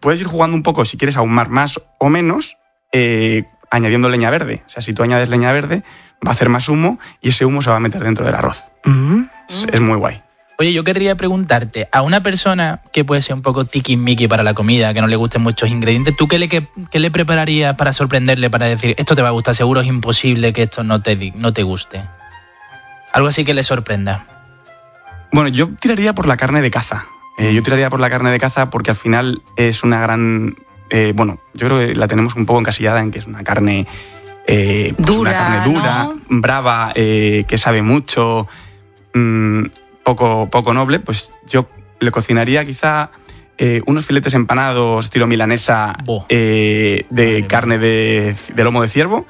puedes ir jugando un poco si quieres ahumar más o menos, añadiendo leña verde. O sea, si tú añades leña verde, va a hacer más humo y ese humo se va a meter dentro del arroz. Es muy guay. Oye, yo querría preguntarte, a una persona que puede ser un poco tiquismiqui para la comida, que no le gusten muchos ingredientes, ¿tú qué le prepararías para sorprenderle, para decir, esto te va a gustar, seguro es imposible que esto no te guste? Algo así que le sorprenda. Bueno, yo tiraría por la carne de caza. Yo tiraría por la carne de caza porque al final es una gran... yo creo que la tenemos un poco encasillada en que es una carne... dura, una carne dura, ¿no? brava, que sabe mucho... poco noble, pues yo le cocinaría quizá unos filetes empanados estilo milanesa de carne de lomo de ciervo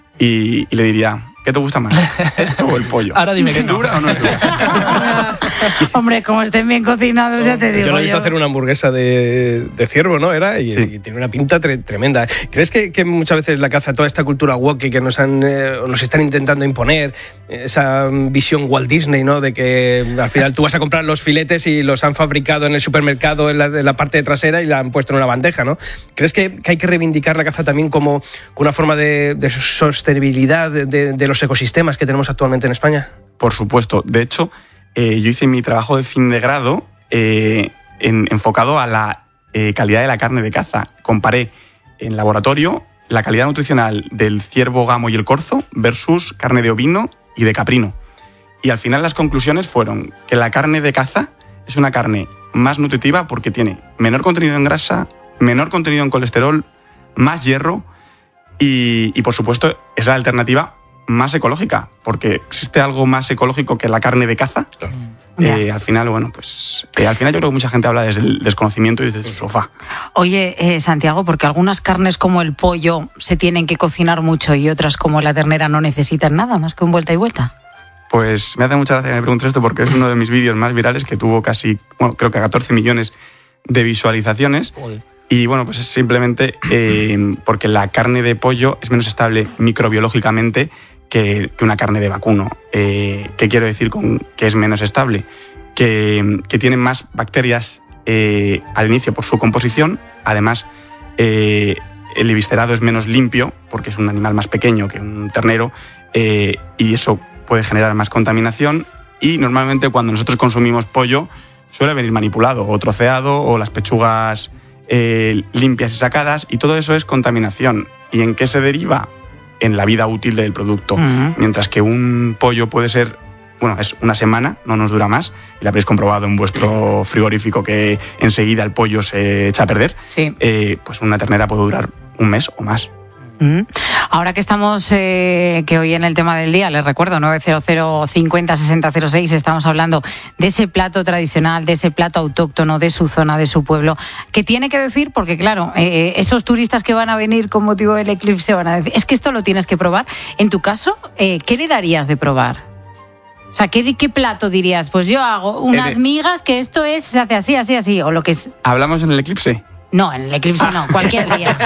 y le diría, ¿qué te gusta más? ¿Esto o el pollo? Ahora dime que ¿Es dura o no es dura? Hombre, como estén bien cocinados, ya te digo. Yo lo he visto hacer una hamburguesa de ciervo, ¿no? Y tiene una pinta tremenda. ¿Crees que muchas veces la caza, toda esta cultura woke que nos están intentando imponer, esa visión Walt Disney, ¿no? De que al final tú vas a comprar los filetes y los han fabricado en el supermercado en la parte trasera y la han puesto en una bandeja, ¿no? ¿Crees que hay que reivindicar la caza también como una forma de sostenibilidad de los ecosistemas que tenemos actualmente en España? Por supuesto. De hecho, yo hice mi trabajo de fin de grado enfocado a la calidad de la carne de caza. Comparé en laboratorio la calidad nutricional del ciervo, gamo y el corzo versus carne de ovino y de caprino. Y al final las conclusiones fueron que la carne de caza es una carne más nutritiva porque tiene menor contenido en grasa, menor contenido en colesterol, más hierro y por supuesto, es la alternativa más ecológica, porque existe algo más ecológico que la carne de caza. Al final, al final yo creo que mucha gente habla desde el desconocimiento y desde su sofá. Oye, Santiago, porque algunas carnes como el pollo se tienen que cocinar mucho y otras como la ternera no necesitan nada más que un vuelta y vuelta. Pues me hace mucha gracia que me preguntes esto porque es uno de mis vídeos más virales que tuvo creo que 14 millones de visualizaciones. Joder. Y pues es simplemente porque la carne de pollo es menos estable microbiológicamente que una carne de vacuno. ¿Qué quiero decir con que es menos estable? Que tiene más bacterias al inicio por su composición. Además, el eviscerado es menos limpio porque es un animal más pequeño que un ternero y eso puede generar más contaminación. Y normalmente cuando nosotros consumimos pollo suele venir manipulado o troceado o las pechugas limpias y sacadas y todo eso es contaminación. ¿Y en qué se deriva? En la vida útil del producto. Mientras que un pollo puede ser, es una semana, no nos dura más, y lo habréis comprobado en vuestro frigorífico que enseguida el pollo se echa a perder, sí. Pues una ternera puede durar un mes o más. Ahora que estamos, que hoy en el tema del día, les recuerdo, 900 50 60 06, estamos hablando de ese plato tradicional, de ese plato autóctono, de su zona, de su pueblo, que tiene que decir, porque claro, esos turistas que van a venir con motivo del eclipse van a decir, es que esto lo tienes que probar. En tu caso, ¿qué le darías de probar? O sea, ¿qué plato dirías? Pues yo hago unas migas que esto se hace así, o lo que es... ¿Hablamos en el eclipse? No, en el eclipse no, cualquier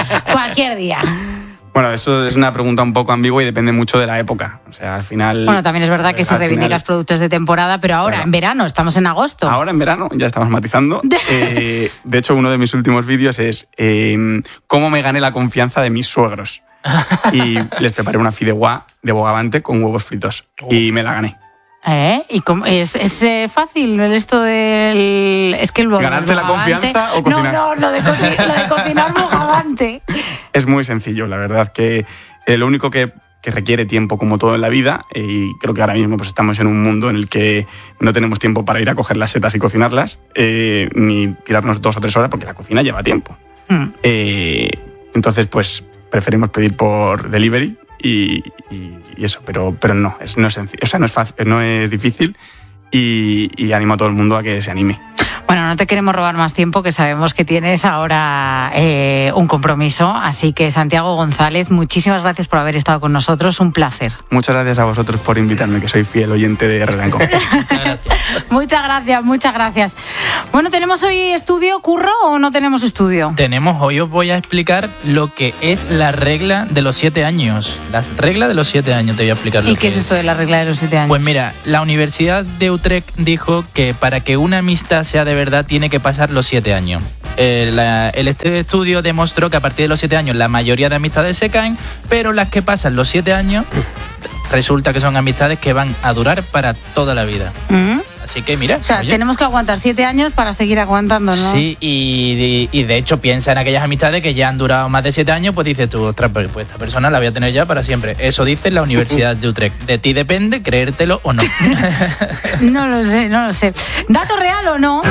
día. Bueno, eso es una pregunta un poco ambigua y depende mucho de la época. O sea, al final... Bueno, también es verdad que se reivindican los productos de temporada, pero ahora, en verano, estamos en agosto. Ahora en verano, ya estamos matizando. De hecho, uno de mis últimos vídeos es cómo me gané la confianza de mis suegros. Y les preparé una fideuá de bogavante con huevos fritos. Y me la gané. ¿Y cómo, es fácil esto del... Es que el ¿ganarte la confianza o cocinar? No, lo de cocinar bogavante. Es muy sencillo, la verdad, que lo único que requiere tiempo, como todo en la vida, y creo que ahora mismo pues estamos en un mundo en el que no tenemos tiempo para ir a coger las setas y cocinarlas, ni tirarnos 2 o 3 horas, porque la cocina lleva tiempo. Entonces, pues, preferimos pedir por delivery y eso, pero no es sencillo, o sea, no es fácil, no es difícil y animo a todo el mundo a que se anime. Bueno, no te queremos robar más tiempo, que sabemos que tienes ahora un compromiso, así que Santiago González, muchísimas gracias por haber estado con nosotros, un placer. Muchas gracias a vosotros por invitarme, que soy fiel oyente de Redanco. Muchas gracias. Bueno, ¿tenemos hoy estudio, Curro, o no tenemos estudio? Tenemos, hoy os voy a explicar lo que es la regla de los 7 años. La regla de los 7 años te voy a explicar. ¿Y qué es esto de la regla de los 7 años? Pues mira, la Universidad de Utrecht dijo que para que una amistad sea de verdad tiene que pasar los 7 años. Este estudio demostró que a partir de los 7 años la mayoría de amistades se caen, pero las que pasan los 7 años resulta que son amistades que van a durar para toda la vida. Así que mira. O sea, tenemos que aguantar 7 años para seguir aguantando, ¿no? Sí, y de hecho piensa en aquellas amistades que ya han durado más de 7 años, pues dices tú, ostras, pues esta persona la voy a tener ya para siempre. Eso dice la Universidad de Utrecht. De ti depende creértelo o no. No lo sé. ¿Dato real o no?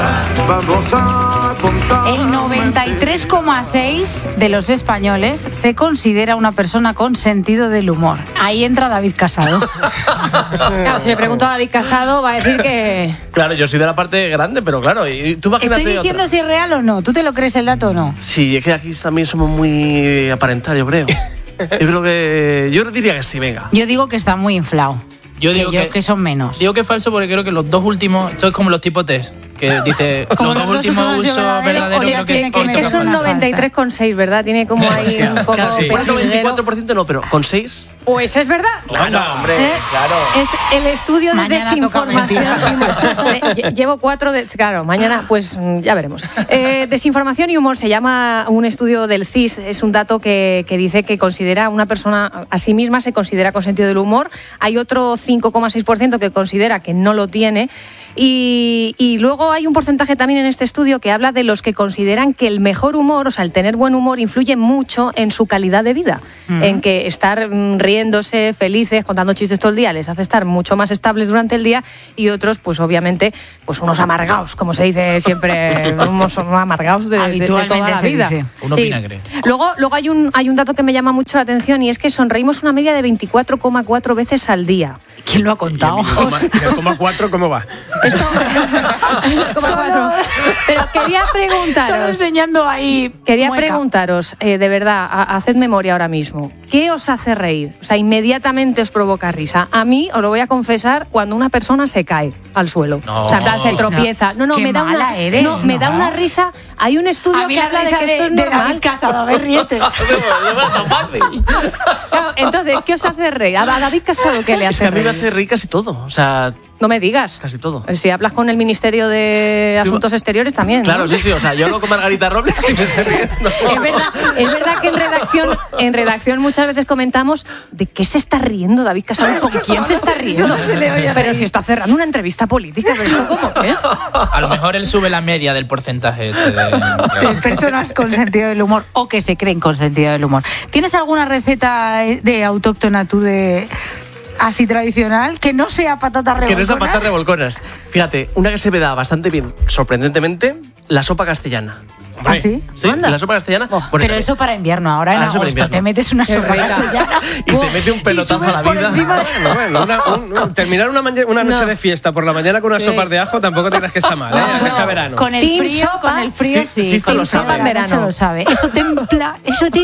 El 93,6% de los españoles se considera una persona con sentido del humor. Ahí entra David Casado. Claro, si le pregunto a David Casado va a decir que... Claro, yo soy de la parte grande, pero claro, y tú imagínate. Estoy diciendo si es real o no. ¿Tú te lo crees el dato o no? Sí, es que aquí también somos muy aparentados, yo creo. Yo diría que sí, venga. Yo digo que está muy inflado. Yo digo que son menos. Digo que es falso porque creo que los 2 últimos, esto es como los tipos test, que dice Como los 2 últimos usos verdaderos, creo que es un 93,6, ¿verdad? Tiene como ahí un poco... Casi. Por el 94% no, pero con 6... Pues es verdad. Claro, hombre, claro. Es el estudio de Mañana desinformación. Llevo 4 de... Claro, mañana pues ya veremos. Desinformación y humor se llama un estudio del CIS. Es un dato que dice que considera una persona a sí misma se considera con sentido del humor. Hay otro 5,6% que considera que no lo tiene. Y luego hay un porcentaje también en este estudio que habla de los que consideran que el mejor humor, o sea, el tener buen humor, influye mucho en su calidad de vida. En que estar riéndose, felices, contando chistes todo el día, les hace estar mucho más estables durante el día, y otros, pues obviamente, pues unos amargaos, como se dice siempre, unos amargaos de toda la vida. Unos vinagre. Luego hay un dato que me llama mucho la atención, y es que sonreímos una media de 24,4 veces al día. ¿Quién lo ha contado? 4,4, ¿cómo va? Esto, pero quería preguntaros. Solo enseñando ahí. Quería mueca. Preguntaros, de verdad, haced memoria ahora mismo. ¿Qué os hace reír? O sea, inmediatamente os provoca risa. A mí, os lo voy a confesar, cuando una persona se cae al suelo. No. O sea, en plan, se tropieza. No, Qué me da mala una. eres, no, me da ¿no? una risa. Hay un estudio que habla de que esto es normal. Casado, a ver, ríete. Claro, entonces, ¿qué os hace reír? A David Casado, ¿qué le Es hace que a mí me reír? hace reír casi todo. O sea, No me digas. casi todo. Si hablas con el Ministerio de Asuntos Exteriores también, ¿no? Claro, sí. O sea, yo hablo con Margarita Robles y me estoy riendo. Es verdad que en redacción muchas veces comentamos de qué se está riendo David Casado, con quién se está riendo. Pero si está cerrando una entrevista política, ¿pero esto cómo es? A lo mejor él sube la media del porcentaje De personas con sentido del humor o que se creen con sentido del humor. ¿Tienes alguna receta de autóctona tú de así tradicional que no sea patatas revolconas? Que no sea patatas revolconas. Fíjate, una que se me da bastante bien, sorprendentemente, la sopa castellana. ¿Ah, sí? Sí, la sopa castellana. Bueno, Pero eso para invierno, ahora en eso para agosto invierno. te metes una sopa rica. castellana y te mete un pelotazo a la vida. Terminar una noche No. de fiesta por la mañana con unas Sí. sopas de ajo tampoco tienes que estar mal, ¿eh? Aunque sea verano. Con el Team frío, sopa. con el frío, Sí, sí. sí, Team lo sopa sabe. en verano lo sabe. Eso templa.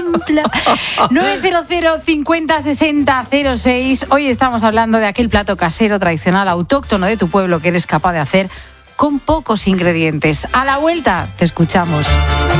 900 50 60 06. Hoy estamos hablando de aquel plato casero tradicional autóctono de tu pueblo que eres capaz de hacer con pocos ingredientes. A la vuelta, te escuchamos.